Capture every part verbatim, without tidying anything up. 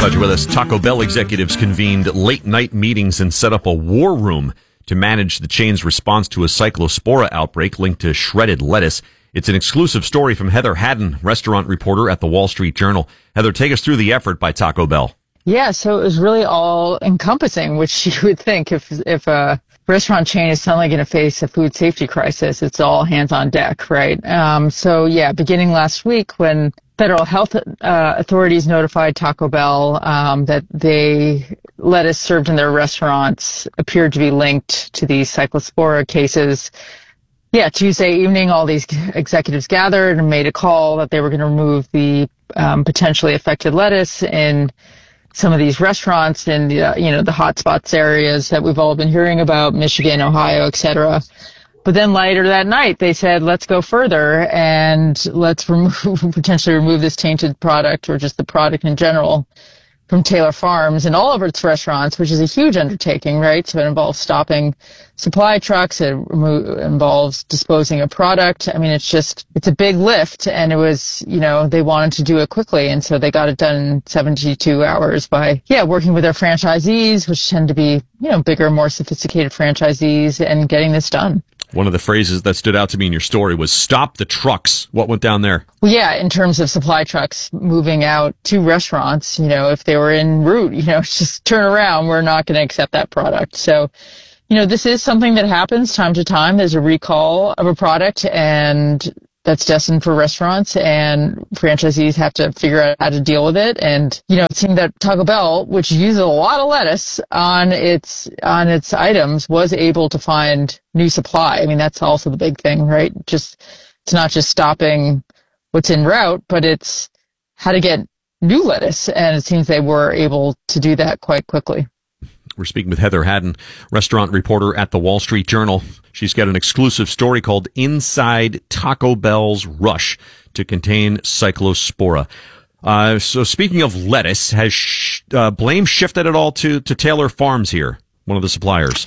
Glad you're with us. Taco Bell executives convened late-night meetings and set up a war room to manage the chain's response to a cyclospora outbreak linked to shredded lettuce. It's an exclusive story from Heather Haddon, restaurant reporter at the Wall Street Journal. Heather, take us through the effort by Taco Bell. Yeah, so it was really all encompassing, which you would think if if a restaurant chain is suddenly going to face a food safety crisis, it's all hands on deck, right? Um, so yeah, beginning last week when federal health uh, authorities notified Taco Bell um, that they lettuce served in their restaurants appeared to be linked to these cyclospora cases. Yeah, Tuesday evening, all these executives gathered and made a call that they were going to remove the um, potentially affected lettuce in some of these restaurants in uh, you know the hotspots areas that we've all been hearing about, Michigan, Ohio, et cetera. But then later that night, they said, let's go further and let's remove, potentially remove this tainted product or just the product in general from Taylor Farms and all of its restaurants, which is a huge undertaking, right? So it involves stopping supply trucks. It remo- involves disposing of product. I mean, it's just, it's a big lift, and it was, you know, they wanted to do it quickly. And so they got it done in seventy-two hours by, yeah, working with their franchisees, which tend to be, you know, bigger, more sophisticated franchisees, and getting this done. One of the phrases that stood out to me in your story was "stop the trucks." What went down there? Well, yeah, in terms of supply trucks moving out to restaurants, you know, if they were en route, you know, just turn around. We're not going to accept that product. So, you know, this is something that happens time to time. There's a recall of a product, and that's destined for restaurants, and franchisees have to figure out how to deal with it. And, you know, it seemed that Taco Bell, which uses a lot of lettuce on its, on its items, was able to find new supply. I mean, that's also the big thing, right? Just, it's not just stopping what's en route, but it's how to get new lettuce. And it seems they were able to do that quite quickly. We're speaking with Heather Haddon, restaurant reporter at the Wall Street Journal. She's got an exclusive story called Inside Taco Bell's Rush to Contain Cyclospora. Uh, so speaking of lettuce, has sh- uh, blame shifted at all to, to Taylor Farms here, one of the suppliers?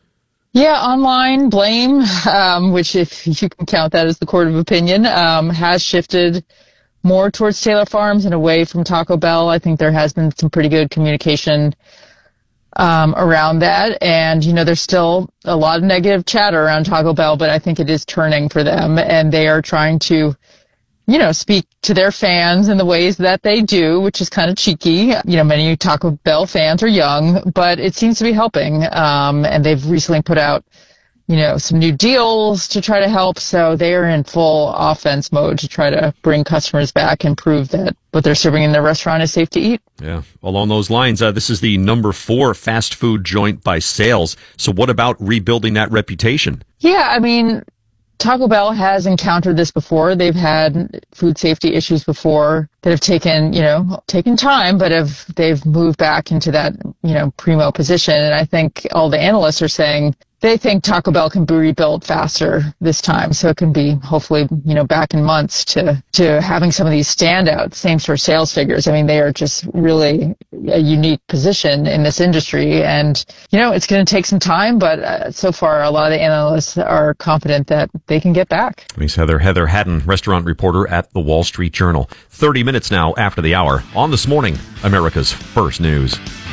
Yeah, online blame, um, which if you can count that as the court of opinion, um, has shifted more towards Taylor Farms and away from Taco Bell. I think there has been some pretty good communication Um, around that. And, you know, there's still a lot of negative chatter around Taco Bell, but I think it is turning for them, and they are trying to, you know, speak to their fans in the ways that they do, which is kind of cheeky. You know, many Taco Bell fans are young, but it seems to be helping. Um, and they've recently put out, you know, some new deals to try to help. So they are in full offense mode to try to bring customers back and prove that what they're serving in their restaurant is safe to eat. Yeah. Along those lines, uh, this is the number four fast food joint by sales. So what about rebuilding that reputation? Yeah, I mean, Taco Bell has encountered this before. They've had food safety issues before that have taken, you know, taken time, but have they've moved back into that, you know, primo position. And I think all the analysts are saying they think Taco Bell can be rebuilt faster this time. So it can be hopefully, you know, back in months to, to having some of these standout same-store sales figures. I mean, they are just really a unique position in this industry. And, you know, it's going to take some time, but uh, so far a lot of the analysts are confident that they can get back. Thanks, Heather. Heather Haddon, restaurant reporter at the Wall Street Journal. thirty minutes now after the hour on This Morning, America's First News.